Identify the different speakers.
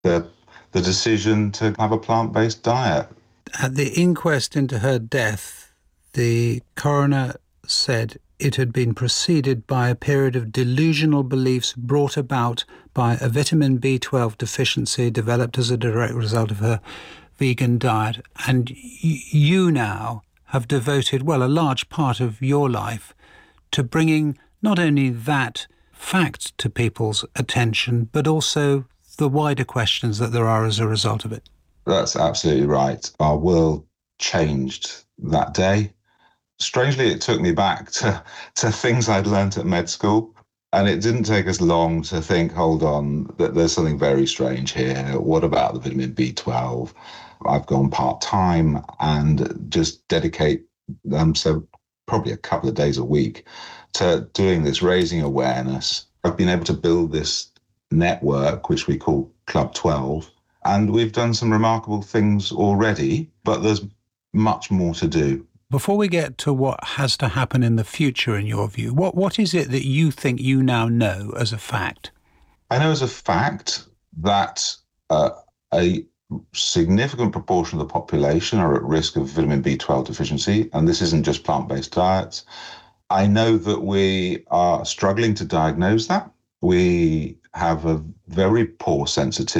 Speaker 1: the, the decision to have a plant-based diet.
Speaker 2: At the inquest into her death, the coroner said it had been preceded by a period of delusional beliefs brought about by a vitamin B12 deficiency developed as a direct result of her vegan diet. And you now have devoted, well, a large part of your life to bringing not only that fact to people's attention, but also the wider questions that there are as a result of it.
Speaker 1: That's absolutely right. Our world changed that day. Strangely, it took me back to things I'd learnt at med school. And it didn't take us long to think, hold on, that there's something very strange here. What about the vitamin B12? I've gone part-time and just dedicate so probably a couple of days a week to doing this, raising awareness. I've been able to build this network, which we call Club 12, and we've done some remarkable things already, but there's much more to do.
Speaker 2: Before we get to what has to happen in the future, in your view, what is it that you think you now know as a fact?
Speaker 1: I know as a fact that a significant proportion of the population are at risk of vitamin B12 deficiency, and this isn't just plant-based diets. I know that we are struggling to diagnose that. We have a very poor sensitivity